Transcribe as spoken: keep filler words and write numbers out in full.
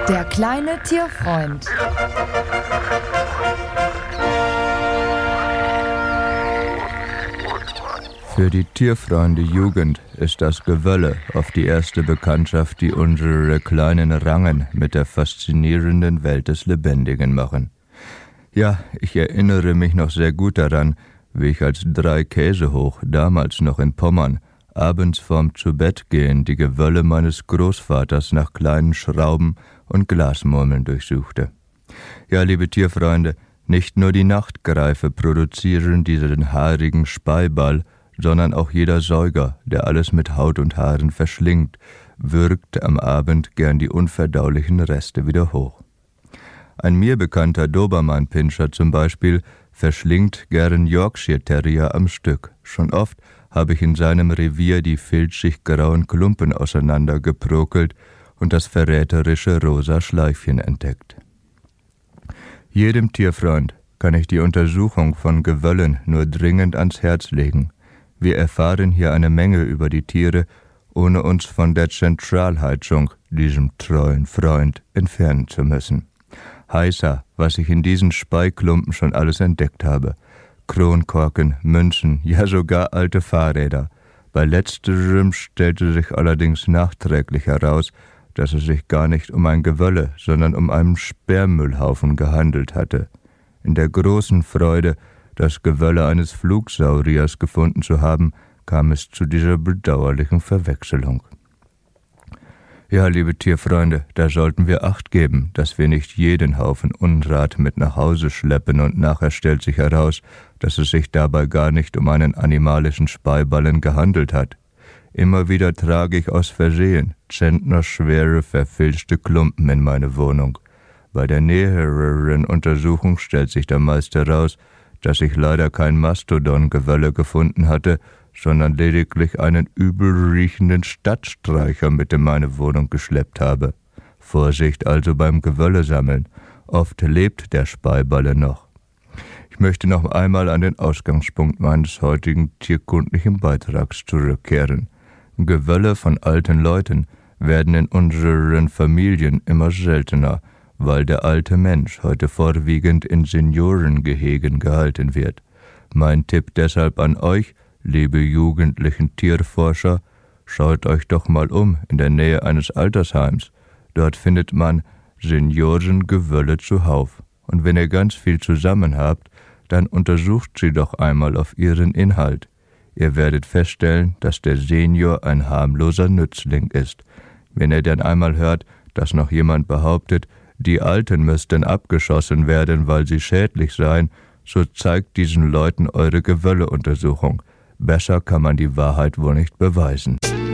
Der kleine Tierfreund. Für die tierfreunde Jugend ist das Gewölle oft die erste Bekanntschaft, die unsere kleinen Rangen mit der faszinierenden Welt des Lebendigen machen. Ja, ich erinnere mich noch sehr gut daran, wie ich als drei Käse hoch, damals noch in Pommern, abends vorm Zubettgehen die Gewölle meines Großvaters nach kleinen Schrauben und Glasmurmeln durchsuchte. Ja, liebe Tierfreunde, nicht nur die Nachtgreife produzieren diesen haarigen Speiball, sondern auch jeder Säuger, der alles mit Haut und Haaren verschlingt, würgt am Abend gern die unverdaulichen Reste wieder hoch. Ein mir bekannter Dobermann-Pinscher zum Beispiel verschlingt gern Yorkshire Terrier am Stück. Schon oft habe ich in seinem Revier die filzig grauen Klumpen auseinandergeprokelt und das verräterische rosa Schleifchen entdeckt. Jedem Tierfreund kann ich die Untersuchung von Gewöllen nur dringend ans Herz legen. Wir erfahren hier eine Menge über die Tiere, ohne uns von der Zentralheizung, diesem treuen Freund, entfernen zu müssen. Heißer, was ich in diesen Speiklumpen schon alles entdeckt habe. Kronkorken, Münzen, ja sogar alte Fahrräder. Bei letzterem stellte sich allerdings nachträglich heraus, dass es sich gar nicht um ein Gewölle, sondern um einen Sperrmüllhaufen gehandelt hatte. In der großen Freude, das Gewölle eines Flugsauriers gefunden zu haben, kam es zu dieser bedauerlichen Verwechslung. Ja, liebe Tierfreunde, da sollten wir Acht geben, dass wir nicht jeden Haufen Unrat mit nach Hause schleppen und nachher stellt sich heraus, dass es sich dabei gar nicht um einen animalischen Speiballen gehandelt hat. Immer wieder trage ich aus Versehen zentnerschwere, verfilzte Klumpen in meine Wohnung. Bei der näheren Untersuchung stellt sich dann meist heraus, dass ich leider kein Mastodon-Gewölle gefunden hatte, sondern lediglich einen übel riechenden Stadtstreicher mit in meine Wohnung geschleppt habe. Vorsicht also beim Gewölle sammeln. Oft lebt der Speiballe noch. Ich möchte noch einmal an den Ausgangspunkt meines heutigen tierkundlichen Beitrags zurückkehren. Gewölle von alten Leuten werden in unseren Familien immer seltener, weil der alte Mensch heute vorwiegend in Seniorengehegen gehalten wird. Mein Tipp deshalb an euch, liebe jugendlichen Tierforscher, schaut euch doch mal um in der Nähe eines Altersheims. Dort findet man Seniorengewölle zuhauf. Und wenn ihr ganz viel zusammen habt, dann untersucht sie doch einmal auf ihren Inhalt. Ihr werdet feststellen, dass der Senior ein harmloser Nützling ist. Wenn ihr dann einmal hört, dass noch jemand behauptet, die Alten müssten abgeschossen werden, weil sie schädlich seien, so zeigt diesen Leuten eure Gewölleuntersuchung. Besser kann man die Wahrheit wohl nicht beweisen.